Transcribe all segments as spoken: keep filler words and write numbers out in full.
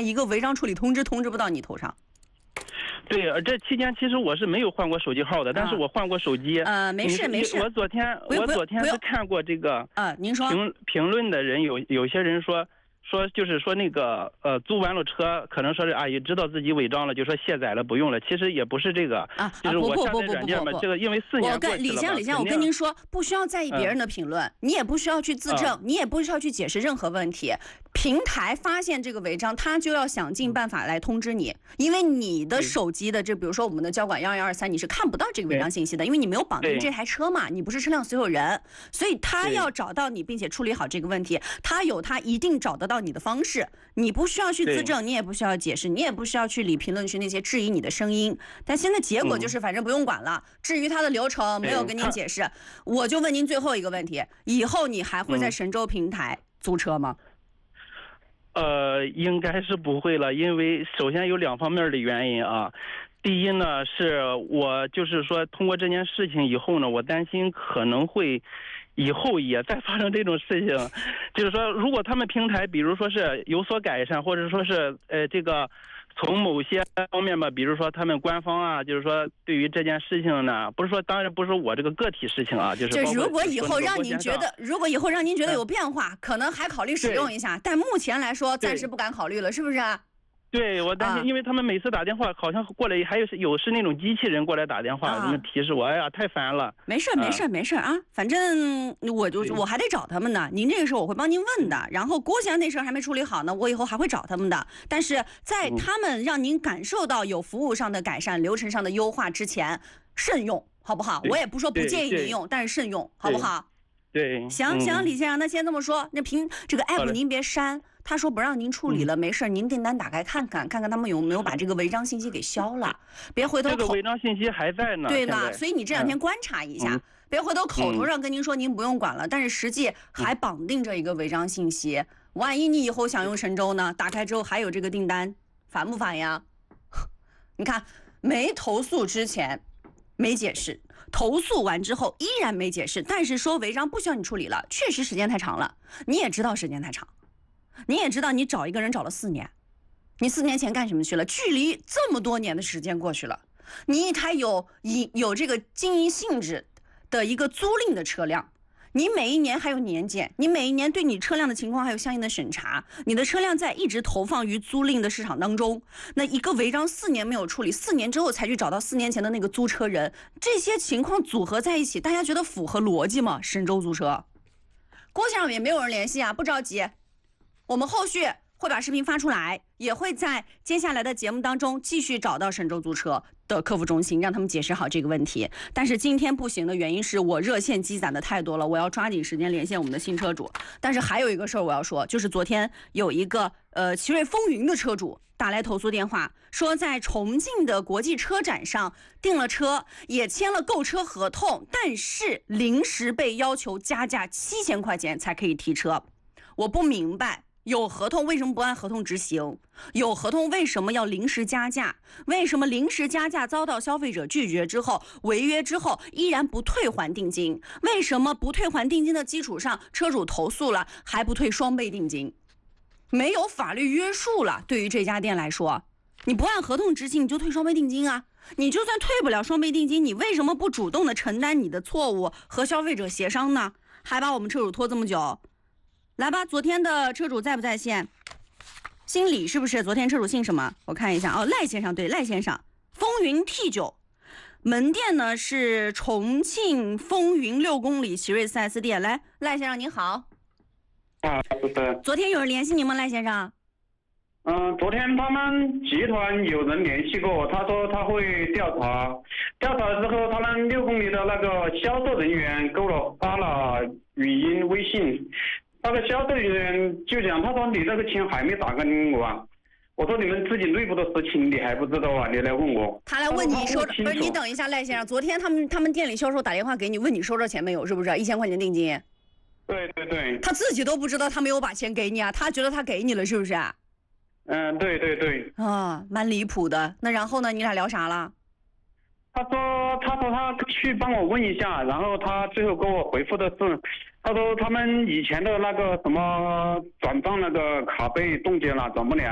一个违章处理通知通知不到你头上。 对，这期间其实我是没有换过手机号的，但是我换过手机。 呃，没事没事。 我昨天我昨天是看过这个啊，您说评评论的人有有些人说。说就是说那个呃租完了车，可能说是阿姨知道自己违章了，就说卸载了不用了。其实也不是这个啊， 就是我下载软件嘛，这个因为四年过去了。 我跟李先生，李先生，我跟您说，不需要在意别人的评论，嗯、你也不需要去自证，嗯、你也不需要去解释任何问题。平台发现这个违章，他就要想尽办法来通知你，因为你的手机的这，比如说我们的交管幺幺二三，你是看不到这个违章信息的，因为你没有绑定这台车嘛，你不是车辆所有人，所以他要找到你，并且处理好这个问题，他有他一定找得到你的方式。你不需要去自证，你也不需要解释，你也不需要去理评论区那些质疑你的声音。但现在结果就是，反正不用管了。嗯、至于它的流程，没有跟您解释，我就问您最后一个问题：以后你还会在神州平台租车吗？ 呃，应该是不会了，因为首先有两方面的原因啊。第一呢，是我就是说，通过这件事情以后呢，我担心可能会以后也再发生这种事情。就是说，如果他们平台，比如说是有所改善，或者说是呃这个从某些方面吧，比如说他们官方啊，就是说对于这件事情呢，不是说当然不是我这个个体事情啊，就是这如果以后让您觉得，如果以后让您觉得有变化，可能还考虑使用一下，但目前来说暂时不敢考虑了，是不是？ 对，我担心，因为他们每次打电话，好像过来还有是有是那种机器人过来打电话，他们提示我，哎呀，太烦了。 没事没事没事啊，反正我就我还得找他们呢。您这个事我会帮您问的。然后郭先生那事儿还没处理好呢，我以后还会找他们的。但是在他们让您感受到有服务上的改善、流程上的优化之前，慎用，好不好？我也不说不建议您用，但是慎用，好不好？ 对。 行行，李先生，那先这么说，那凭这个 app 您别删。他说不让您处理了，没事，您订单打开看看，看看他们有没有把这个违章信息给消了，别回头口。 这个违章信息还在呢。 对了，所以你这两天观察一下，嗯、别回头口头上跟您说您不用管了，嗯、但是实际还绑定着一个违章信息。万一你以后想用神州呢，打开之后还有这个订单，烦不烦呀？你看，没投诉之前没解释，投诉完之后依然没解释，但是说违章不需要你处理了，确实时间太长了，你也知道时间太长。你也知道，你找一个人找了四年，你四年前干什么去了？距离这么多年的时间过去了，你一台有有这个经营性质的一个租赁的车辆，你每一年还有年检，你每一年对你车辆的情况还有相应的审查，你的车辆在一直投放于租赁的市场当中，那一个违章四年没有处理，四年之后才去找到四年前的那个租车人，这些情况组合在一起，大家觉得符合逻辑吗？神州租车，郭先生也没有人联系啊，不着急。我们后续会把视频发出来，也会在接下来的节目当中继续找到神州租车的客服中心，让他们解释好这个问题。但是今天不行的原因是我热线积攒的太多了，我要抓紧时间连线我们的新车主。但是还有一个事儿我要说，就是昨天有一个呃奇瑞风云的车主打来投诉电话，说在重庆的国际车展上订了车，也签了购车合同，但是临时被要求加价七千块钱才可以提车。我不明白。有合同为什么不按合同执行？有合同为什么要临时加价？为什么临时加价遭到消费者拒绝之后，违约之后依然不退还定金？为什么不退还定金的基础上，车主投诉了还不退双倍定金？没有法律约束了，对于这家店来说，你不按合同执行你就退双倍定金啊！你就算退不了双倍定金，你为什么不主动的承担你的错误和消费者协商呢？还把我们车主拖这么久？来吧，昨天的车主在不在线？姓李是不是？昨天车主姓什么？我看一下哦，赖先生，对，赖先生。风云 T 九 门店呢是重庆风云六公里奇瑞 四 S 店。来，赖先生您好。 啊，是的。 昨天有人联系您吗，赖先生？ 嗯、呃，昨天他们集团有人联系过，他说他会调查，调查之后，他们六公里的那个销售人员给我发了语音微信。那个销售人员就讲，他说你这个钱还没打给我啊，我说你们自己内部的事情你还不知道啊，你来问我。 他来问你收，不是你等一下，赖先生，昨天他们他们店里销售打电话给你，问你收着钱没有，是不是一千块钱定金？ 对对对。 他自己都不知道他没有把钱给你啊，他觉得他给你了，是不是？ 嗯，对对对。 啊，蛮离谱的。那然后呢？你俩聊啥了？ 他说，他说他去帮我问一下，然后他最后给我回复的是，他说他们以前的那个什么转账那个卡被冻结了，转不了，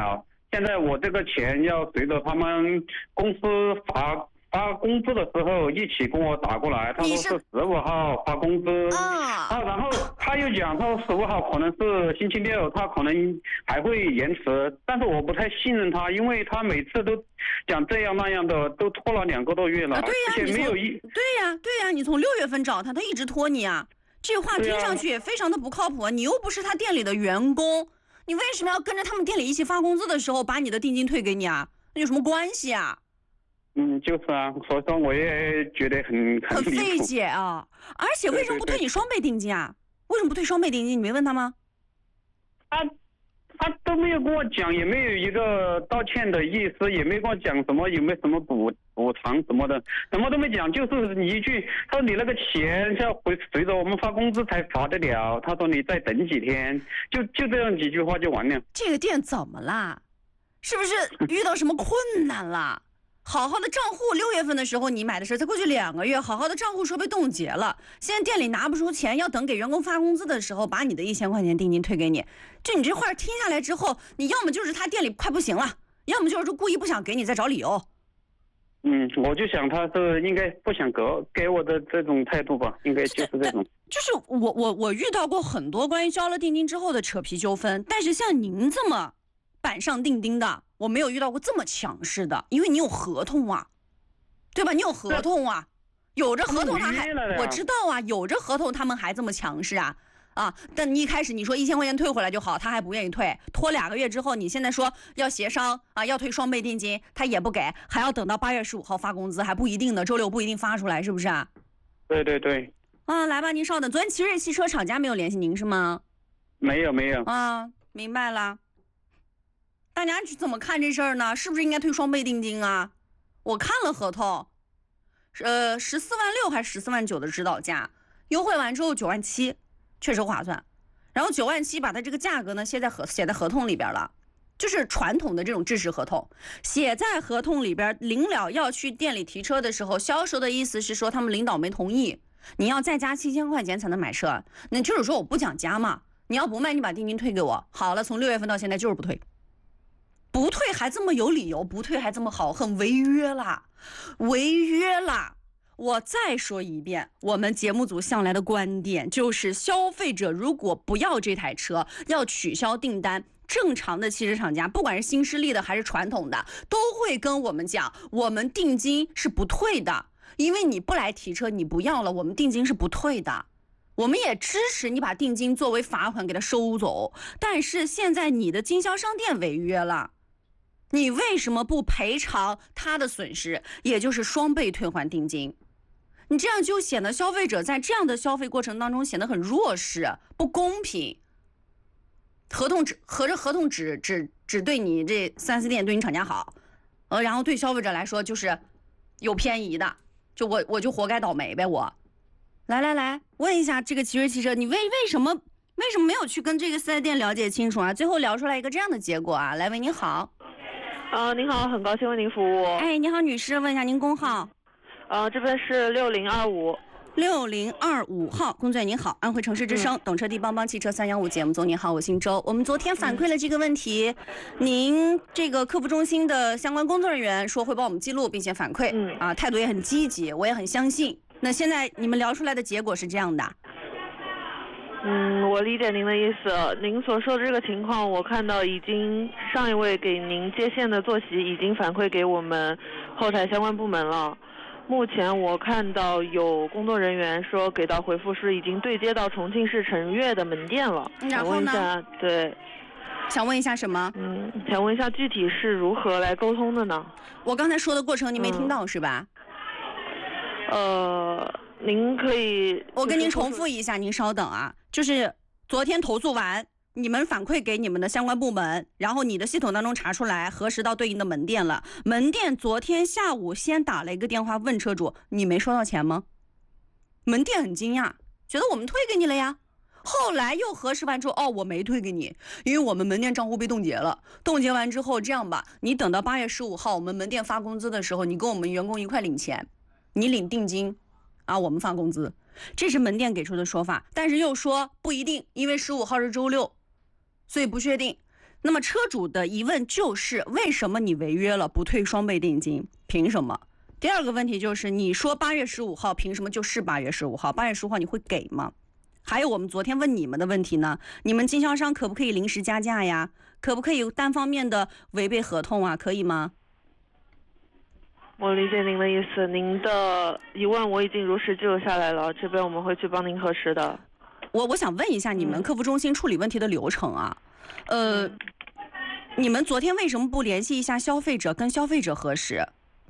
现在我这个钱要随着他们公司发发工资的时候一起给我打过来，他说是十五号发工资啊， 啊，然后他又讲他说十五号可能是星期六，他可能还会延迟，但是我不太信任他，因为他每次都讲这样那样的，都拖了两个多月了， 啊、对呀、 而且没有一对呀对呀，你从六月份找他，他一直拖你啊，这话听上去也非常的不靠谱、啊，你又不是他店里的员工，你为什么要跟着他们店里一起发工资的时候把你的定金退给你啊？那有什么关系啊？ 嗯，就是啊，所以说我也觉得很很费解啊！而且为什么不退你双倍定金啊？为什么不退双倍定金？你没问他吗？ 他他都没有跟我讲，也没有一个道歉的意思，也没跟我讲什么有没有什么补补偿什么的，什么都没讲，就是你一句，他说你那个钱是要回随着我们发工资才发得了，他说你再等几天，就就这样几句话就完了。 这个店怎么啦？是不是遇到什么困难了？好好的账户，六月份的时候你买的时候，才过去两个月，好好的账户说被冻结了，现在店里拿不出钱，要等给员工发工资的时候，把你的一千块钱定金退给你。就你这话听下来之后，你要么就是他店里快不行了，要么就是故意不想给你，再找理由。 嗯，我就想他是应该不想给给我的这种态度吧，应该就是这种。 就是我我我遇到过很多关于交了定金之后的扯皮纠纷，但是像您这么板上钉钉的，我没有遇到过这么强势的，因为你有合同啊，对吧？你有合同啊，有着合同他还我知道啊，有着合同他们还这么强势啊啊！但你一开始你说一千块钱退回来就好，他还不愿意退，拖两个月之后，你现在说要协商啊，要退双倍定金，他也不给，还要等到八月十五号发工资，还不一定呢，周六不一定发出来，是不是啊？ 对对对。 啊，来吧，您稍等，昨天奇瑞汽车厂家没有联系您是吗？ 没有没有。 啊，明白了。大家怎么看这事儿呢？是不是应该退双倍定金啊？我看了合同，呃，十四万六还是十四万九的指导价，优惠完之后九万七，确实划算。然后九万七把它这个价格呢写在合写在合同里边了，就是传统的这种制式合同，写在合同里边。临了要去店里提车的时候，销售的意思是说他们领导没同意，你要再加七千块钱才能买车。那就是说我不讲加嘛，你要不卖你把定金退给我。好了，从六月份到现在就是不退。不退还这么有理由，不退还这么好，很违约啦，违约啦！我再说一遍，我们节目组向来的观点就是，消费者如果不要这台车，要取消订单，正常的汽车厂家，不管是新势力的还是传统的，都会跟我们讲，我们定金是不退的，因为你不来提车，你不要了，我们定金是不退的。我们也支持你把定金作为罚款给他收走，但是现在你的经销商店违约了。你为什么不赔偿他的损失，也就是双倍退还定金？你这样就显得消费者在这样的消费过程当中显得很弱势，不公平。合同只合着合同只只只对你这 四 S 店对你厂家好，呃，然后对消费者来说就是有偏移的，就我我就活该倒霉呗我。来来来，问一下这个奇瑞汽车，你为为什么为什么没有去跟这个四 S 店了解清楚啊？最后聊出来一个这样的结果啊！来，喂，你好。 呃，您好，很高兴为您服务。 哎，你好，女士，问一下您工号。 呃，这边是六零二五。 六零二五号，工作人员您好，安徽城市之声、嗯、懂车帝帮帮汽车三幺五节目总，您好，我姓周。我们昨天反馈了这个问题，嗯、您这个客服中心的相关工作人员说会帮我们记录并且反馈，嗯啊，态度也很积极，我也很相信。那现在你们聊出来的结果是这样的。 嗯，我理解您的意思。您所说的这个情况，我看到已经上一位给您接线的坐席已经反馈给我们后台相关部门了。目前我看到有工作人员说给到回复是已经对接到重庆市成悦的门店了。 然后呢？ 想问一下，对， 想问一下什么？ 嗯，想问一下具体是如何来沟通的呢？ 我刚才说的过程你没听到、嗯、是吧？ 呃。您可以， 我跟您重复一下，您稍等啊，就是昨天投诉完，你们反馈给你们的相关部门，然后你的系统当中查出来，核实到对应的门店了。门店昨天下午先打了一个电话问车主，你没收到钱吗？门店很惊讶，觉得我们退给你了呀。后来又核实完之后，哦，我没退给你，因为我们门店账户被冻结了。冻结完之后，这样吧，你等到八月十五号我们门店发工资的时候，你跟我们员工一块领钱，你领定金。啊，我们发工资，这是门店给出的说法，但是又说不一定，因为十五号是周六，所以不确定。 那么车主的疑问就是为什么你违约了不退双倍定金？凭什么？第二个问题就是你说八月十五号凭什么就是八月十五号？八月十五号你会给吗？还有我们昨天问你们的问题呢，你们经销商可不可以临时加价呀？可不可以单方面的违背合同啊？可以吗？ 我理解您的意思，您的疑问我已经如实记录下来了，这边我们会去帮您核实的。 我我想问一下你们客服中心处理问题的流程啊，呃，你们昨天为什么不联系一下消费者，跟消费者核实？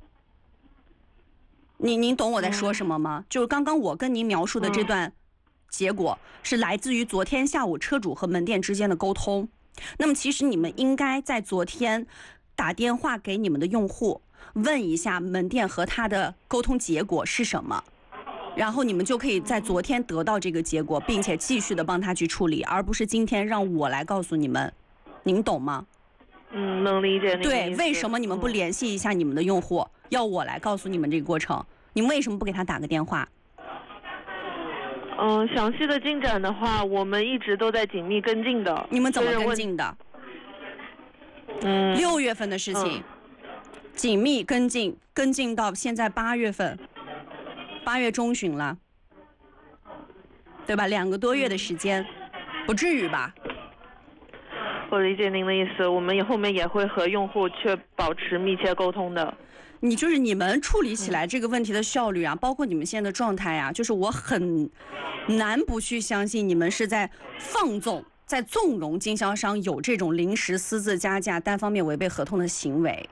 您您懂我在说什么吗？就是刚刚我跟您描述的这段结果是来自于昨天下午车主和门店之间的沟通。那么其实你们应该在昨天打电话给你们的用户，问一下门店和他的沟通结果是什么，然后你们就可以在昨天得到这个结果，并且继续的帮他去处理，而不是今天让我来告诉你们。您懂吗？ 嗯，能理解您的意思。 对，为什么你们不联系一下你们的用户，嗯、要我来告诉你们这个过程？你们为什么不给他打个电话？ 嗯，详细的进展的话，我们一直都在紧密跟进的。 你们怎么跟进的？ 嗯， 六月份的事情，嗯、紧密跟进，跟进到现在八月份，八月中旬了，对吧？两个多月的时间，不至于吧？ 我理解您的意思，我们后面也会和用户去保持密切沟通的。 你就是你们处理起来这个问题的效率啊，包括你们现在的状态啊，就是我很难不去相信你们是在放纵、在纵容经销商有这种临时私自加价、单方面违背合同的行为。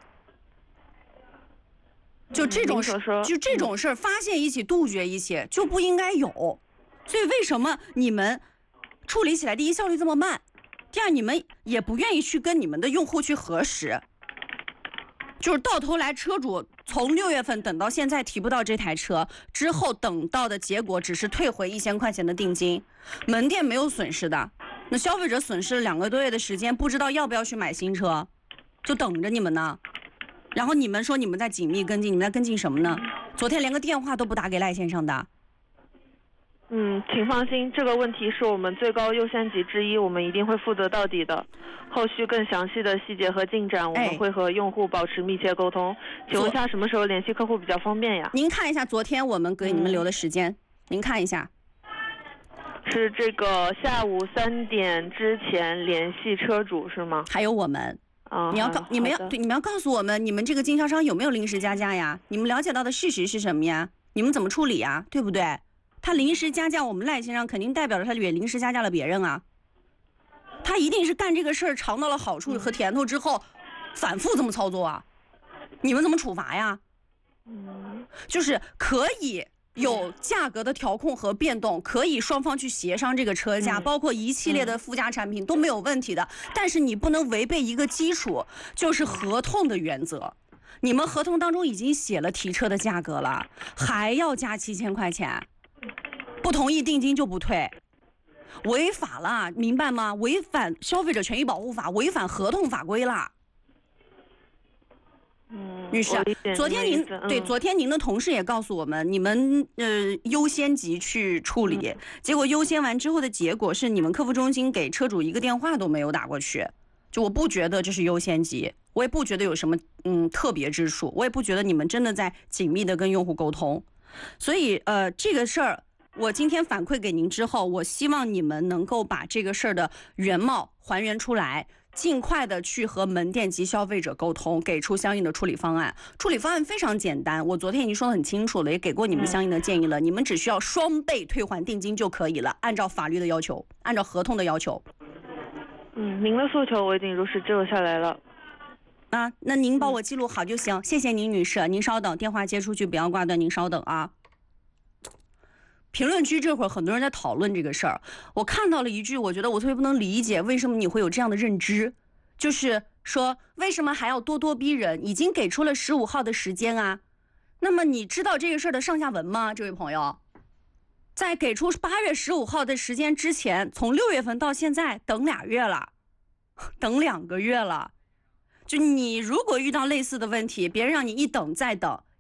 就这种事，就这种事儿，发现一起，杜绝一起，就不应该有。所以为什么你们处理起来，第一效率这么慢，第二你们也不愿意去跟你们的用户去核实？就是到头来车主从六月份等到现在提不到这台车，之后等到的结果只是退回一千块钱的定金，门店没有损失的，那消费者损失了两个多月的时间，不知道要不要去买新车，就等着你们呢。然后你们说你们在紧密跟进，你们在跟进什么呢？昨天连个电话都不打给赖先生的。 嗯，请放心，这个问题是我们最高优先级之一，我们一定会负责到底的。后续更详细的细节和进展，我们会和用户保持密切沟通。哎、请问一下，什么时候联系客户比较方便呀？ 您看一下昨天我们给你们留的时间，嗯、您看一下。 是这个下午三点之前联系车主是吗？ 还有我们。 啊、 你要告你们要对你们要告诉我们，你们这个经销商有没有临时加价呀？你们了解到的事实是什么呀？你们怎么处理呀？对不对？他临时加价，我们赖先生肯定代表着他也临时加价了别人啊。他一定是干这个事儿尝到了好处和甜头之后，反复这么操作啊。你们怎么处罚呀？就是可以有价格的调控和变动，可以双方去协商这个车价，包括一系列的附加产品都没有问题的。但是你不能违背一个基础，就是合同的原则。你们合同当中已经写了提车的价格了，还要加七千块钱。不同意定金就不退，违法了，明白吗？违反消费者权益保护法，违反合同法规了。 嗯， 女士，昨天您、嗯、对昨天您的同事也告诉我们，你们呃优先级去处理，嗯、结果优先完之后的结果是你们客服中心给车主一个电话都没有打过去。就我不觉得这是优先级，我也不觉得有什么嗯特别之处，我也不觉得你们真的在紧密的跟用户沟通。所以呃这个事儿。我今天反馈给您之后，我希望你们能够把这个事儿的原貌还原出来，尽快的去和门店及消费者沟通，给出相应的处理方案。处理方案非常简单，我昨天已经说得很清楚了，也给过你们相应的建议了，嗯、你们只需要双倍退还定金就可以了，按照法律的要求，按照合同的要求。 嗯，您的诉求我已经如实记录下来了。 啊，那您帮我记录好就行，嗯、谢谢您，女士，您稍等，电话接出去不要挂断，您稍等啊。评论区这会儿很多人在讨论这个事儿，我看到了一句，我觉得我特别不能理解，为什么你会有这样的认知，就是说为什么还要咄咄逼人？已经给出了十五号的时间啊，那么你知道这个事儿的上下文吗？这位朋友，在给出八月十五号的时间之前，从六月份到现在等俩月了，等两个月了。就你如果遇到类似的问题，别人让你一等再等。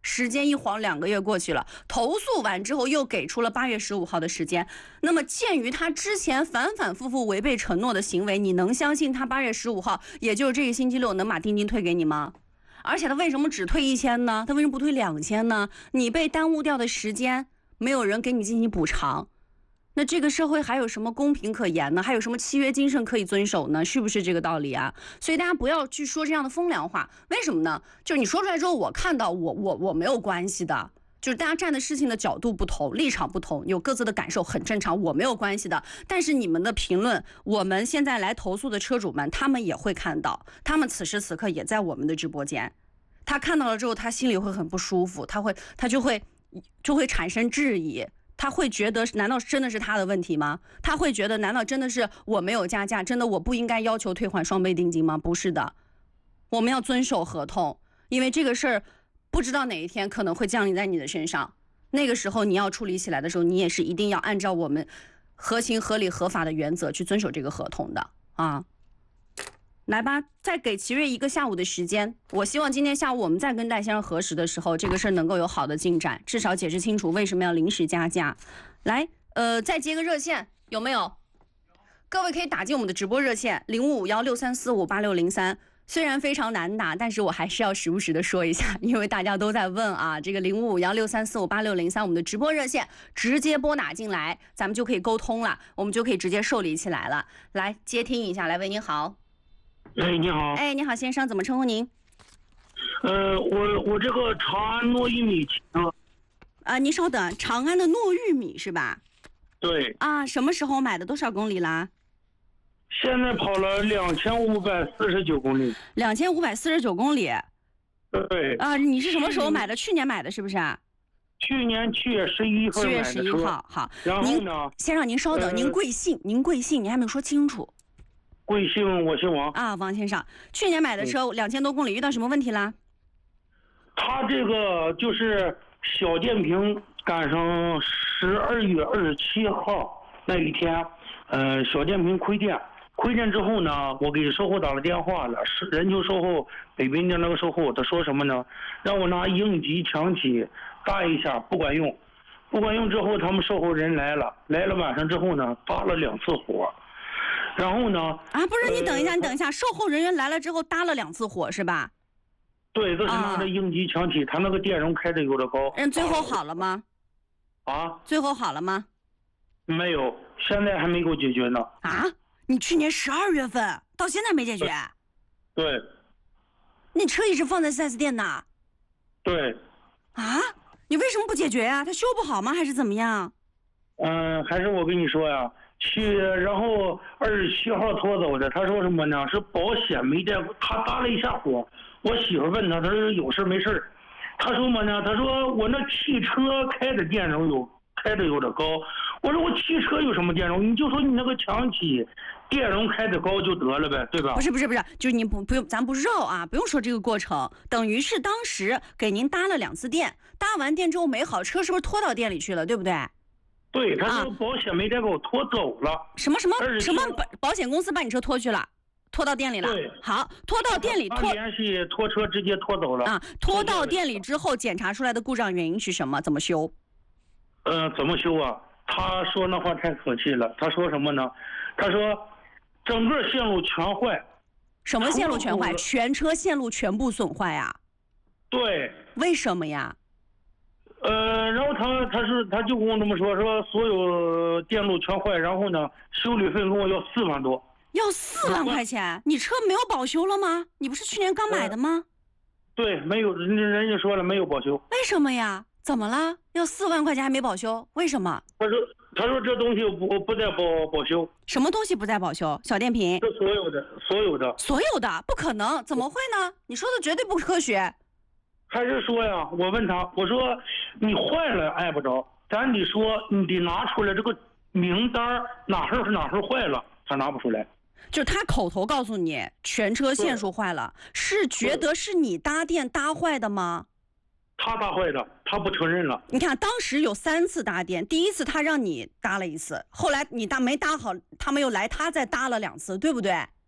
时间一晃两个月过去了，投诉完之后又给出了八月十五号的时间。那么鉴于他之前反反复复违背承诺的行为，你能相信他八月十五号，也就是这个星期六能把定金退给你吗？而且他为什么只退一千呢？他为什么不退两千呢？你被耽误掉的时间，没有人给你进行补偿。那这个社会还有什么公平可言呢？还有什么契约精神可以遵守呢？是不是这个道理啊？所以大家不要去说这样的风凉话。为什么呢？就是你说出来之后，我看到我我我没有关系的，就是大家站的事情的角度不同，立场不同，有各自的感受，很正常，我没有关系的。但是你们的评论，我们现在来投诉的车主们，他们也会看到，他们此时此刻也在我们的直播间，他看到了之后，他心里会很不舒服，他会他就会就会产生质疑。他会觉得难道真的是他的问题吗？他会觉得难道真的是我没有加价，真的我不应该要求退还双倍定金吗？不是的，我们要遵守合同，因为这个事儿不知道哪一天可能会降临在你的身上，那个时候你要处理起来的时候，你也是一定要按照我们合情合理合法的原则去遵守这个合同的啊。来吧，再给奇瑞一个下午的时间，我希望今天下午我们再跟戴先生核实的时候，这个事儿能够有好的进展，至少解释清楚为什么要临时加价。来，呃，再接个热线，有没有？各位可以打进我们的直播热线零五五幺六三四五八六零三。虽然非常难打，但是我还是要时不时的说一下，因为大家都在问啊，这个零五五幺六三四五八六零三，我们的直播热线直接拨打进来，咱们就可以沟通了，我们就可以直接受理起来了。来接听一下，来，喂，你好。 哎，你好。 哎，你好，先生，怎么称呼您？ 呃，我我这个长安糯玉米车。 啊，您稍等，长安的糯玉米是吧？ 对。 啊，什么时候买的？多少公里啦？ 现在跑了两千五百四十九公里。 两千五百四十九公里。 对。 啊，你是什么时候买的？去年买的是不是啊？ 去年七月十一号买的车。 七月十一号，好。 然后呢？ 先生，您稍等， 呃、 您贵姓？您贵姓？您还没有说清楚。 贵姓，我姓王。 啊，王先生，去年买的车两千多公里，遇到什么问题啦？ 他这个就是小电瓶赶上十二月二十七号那一天，呃，小电瓶亏电，亏电之后呢，我给售后打了电话了，是人球售后北滨的那个售后，他说什么呢？让我拿应急强起搭一下，不管用，不管用之后，他们售后人来了，来了晚上之后呢，搭了两次火。然后呢？ 啊，不是，你等一下，你等一下，售后人员来了之后搭了两次火是吧？ 对，这是拿着应急强起，他那个电容开的有点高。 嗯，最后好了吗？ 啊？ 最后好了吗？ 没有，现在还没给我解决呢。 啊？你去年十二月份到现在没解决？ 对。 你车一直放在 四 S 店呢？ 对。 啊？你为什么不解决呀？他修不好吗？还是怎么样？ 嗯，还是我跟你说呀。去，然后二十七号拖走的。他说什么呢？是保险没带，他搭了一下火。我媳妇问他，他说有事没事。他说什么呢？他说我那汽车开的电容有开的有点高。我说我汽车有什么电容？你就说你那个强起电容开的高就得了呗，对吧？ 不是不是不是，就是您不不用，咱不绕啊，不用说这个过程。等于是当时给您搭了两次电，搭完电之后没好，车是不是拖到店里去了，对不对？ 对，他说保险没带给我拖走了。 啊、什么什么什么保保险公司把你车拖去了，拖到店里了。 对， 好，拖到店里拖。 联系拖车直接拖走了。 啊，拖到店里之后检查出来的故障原因是什么？怎么修？ 呃，怎么修啊？他说那话太可气了。他说什么呢？他说整个线路全坏。 什么线路全坏？全车线路全部损坏啊？ 对。 为什么呀？ 呃，然后他他是他就跟我这么说，说所有电路全坏，然后呢，修理费跟我要四万多。 要四万块钱？你车没有保修了吗？你不是去年刚买的吗？ 对，没有，人人家说了没有保修。 为什么呀？怎么了？要四万块钱还没保修？为什么？ 他说他说这东西不不再保保修。 什么东西不再保修？小电瓶？ 这所有的所有的。 所有的？不可能，怎么会呢？你说的绝对不科学。 还是说呀，我问他，我说你坏了碍不着，咱得说你得拿出来这个名单，哪儿是哪儿坏了，他拿不出来。 就是他口头告诉你全车线束坏了，是觉得是你搭电搭坏的吗？ 他搭坏的，他不承认了。 你看当时有三次搭电，第一次他让你搭了一次，后来你搭没搭好，他们又来，他再搭了两次，对不对？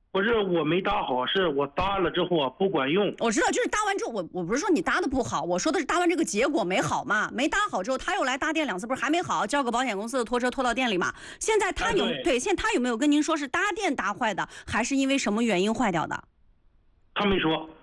不是我没搭好，是我搭了之后啊不管用。 我知道，就是搭完之后，我我不是说你搭的不好，我说的是搭完这个结果没好嘛，没搭好之后，他又来搭店两次，不是还没好，叫个保险公司的拖车拖到店里嘛。现在他有、 啊、对, 对，现在他有没有跟您说是搭店搭坏的，还是因为什么原因坏掉的？ 他没说。